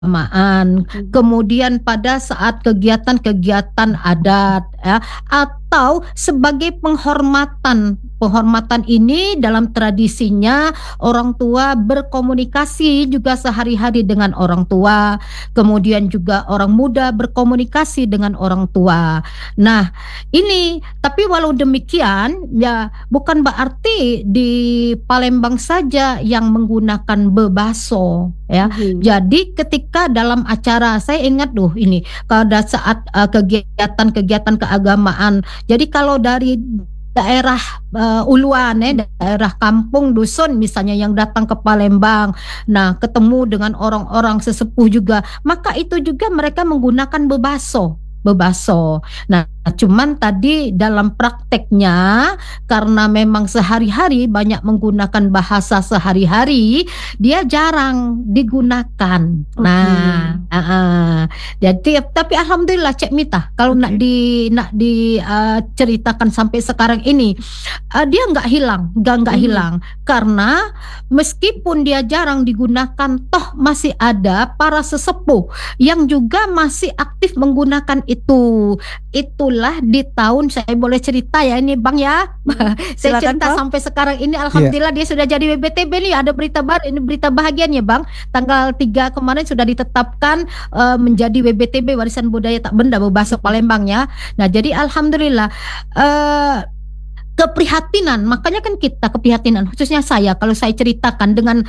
keagamaan, kemudian pada saat kegiatan-kegiatan adat ya, atau sebagai penghormatan ini dalam tradisinya orang tua berkomunikasi juga sehari-hari dengan orang tua, kemudian juga orang muda berkomunikasi dengan orang tua. Nah, ini tapi walau demikian ya bukan berarti di Palembang saja yang menggunakan bebaso ya. Jadi ketika dalam acara, saya ingat ini pada saat kegiatan-kegiatan keagamaan. Jadi kalau dari daerah uluan daerah kampung dusun misalnya yang datang ke Palembang, nah ketemu dengan orang-orang sesepuh juga, maka itu juga mereka menggunakan bebaso. Nah, cuman tadi dalam prakteknya karena memang sehari-hari banyak menggunakan bahasa sehari-hari, dia jarang digunakan. Nah, jadi tapi alhamdulillah Cek Mita, kalau nak ceritakan sampai sekarang ini, dia nggak hilang karena meskipun dia jarang digunakan, toh masih ada para sesepuh yang juga masih aktif menggunakan itu. Itulah di tahun, saya boleh cerita ya ini Bang ya. Saya cerita sampai sekarang ini alhamdulillah dia sudah jadi WBTB nih, ada berita baru, ini berita bahagianya Bang. Tanggal 3 kemarin sudah ditetapkan menjadi WBTB warisan budaya tak benda bebaso Palembang ya. Nah, jadi alhamdulillah keprihatinan, makanya kan kita keprihatinan, khususnya saya kalau saya ceritakan dengan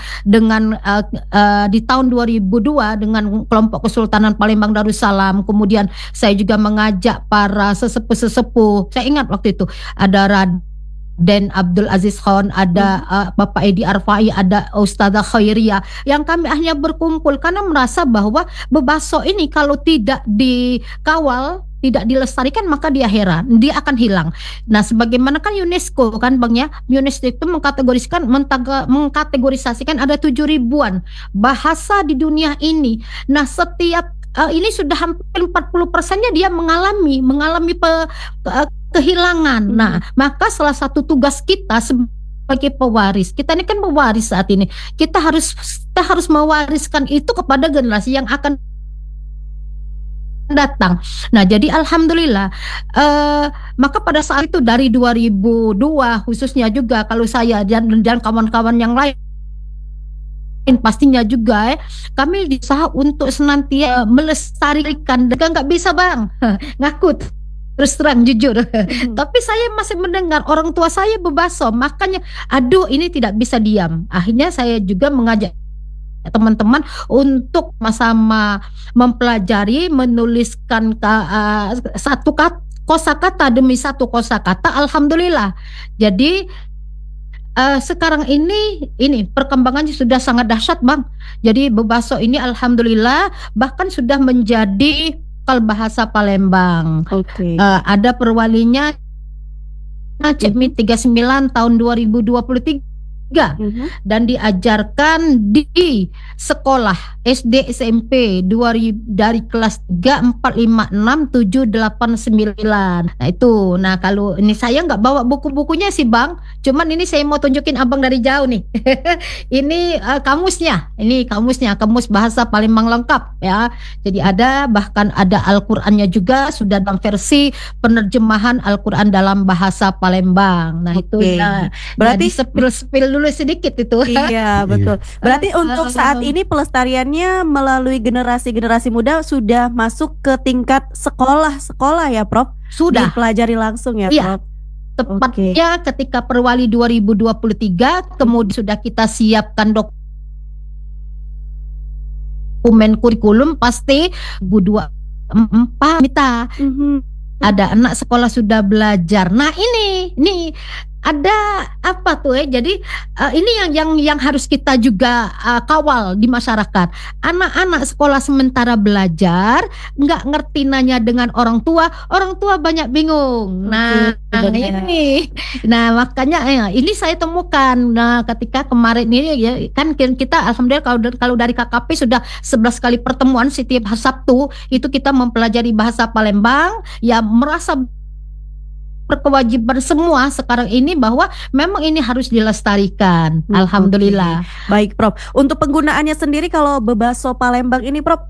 di tahun 2002 dengan kelompok Kesultanan Palembang Darussalam, kemudian saya juga mengajak para sesepuh. Saya ingat waktu itu ada Raden Abdul Aziz Khan, ada Bapak Edi Arfai, ada Ustazah Khairia, yang kami akhirnya berkumpul karena merasa bahwa bebaso ini kalau tidak dikawal, tidak dilestarikan, maka dia akan hilang. Nah, sebagaimana kan UNESCO kan Bang ya, UNESCO itu mengkategorisasikan ada 7.000-an bahasa di dunia ini. Nah, setiap ini sudah hampir 40%-nya dia mengalami kehilangan. Nah, maka salah satu tugas kita sebagai pewaris, kita ini kan pewaris saat ini, kita harus mewariskan itu kepada generasi yang akan datang. Nah, jadi alhamdulillah maka pada saat itu dari 2002 khususnya juga kalau saya dan kawan-kawan yang lain pastinya juga kami berusaha untuk senantiasa melestarikan. Dan nggak bisa Bang ngaku terus terang jujur tapi saya masih mendengar orang tua saya bebaso, makanya aduh ini tidak bisa diam. Akhirnya saya juga mengajak teman-teman untuk sama-sama mempelajari, menuliskan satu kosakata demi satu kosakata. Alhamdulillah. Jadi sekarang ini perkembangannya sudah sangat dahsyat Bang. Jadi bebaso ini alhamdulillah bahkan sudah menjadi bahasa Palembang. Ada perwalinya CEPMI 39 tahun 2023 dan diajarkan di sekolah SD SMP dari kelas 3, 4, 5, 6, 7, 8, 9. Nah itu, kalau ini saya nggak bawa buku-bukunya sih Bang, cuman ini saya mau tunjukin Abang dari jauh nih. Ini kamus bahasa Palembang lengkap ya. Jadi bahkan ada Al-Qur'annya juga sudah dalam versi penerjemahan Al-Qur'an dalam bahasa Palembang. Nah itu ya, berarti spill dulu sedikit itu. Iya betul. Berarti untuk saat ini pelestariannya melalui generasi muda sudah masuk ke tingkat sekolah ya Prof? Sudah dipelajari langsung ya Prof? Tepatnya ketika Perwali 2023 kemudian sudah kita siapkan dokumen kurikulum pasti 2024 Mita. Ada anak sekolah sudah belajar. Nah ini ada apa tuh jadi ini yang harus kita juga kawal di masyarakat. Anak-anak sekolah sementara belajar nggak ngerti nanya dengan orang tua banyak bingung. Nah makanya ini saya temukan. Nah ketika kemarin ini ya kan kita alhamdulillah kalau dari KKP sudah 11 kali pertemuan setiap Sabtu itu kita mempelajari bahasa Palembang ya, merasa kewajiban semua sekarang ini bahwa memang ini harus dilestarikan. Alhamdulillah. Baik, Prof. Untuk penggunaannya sendiri kalau bebaso Palembang ini, Prof,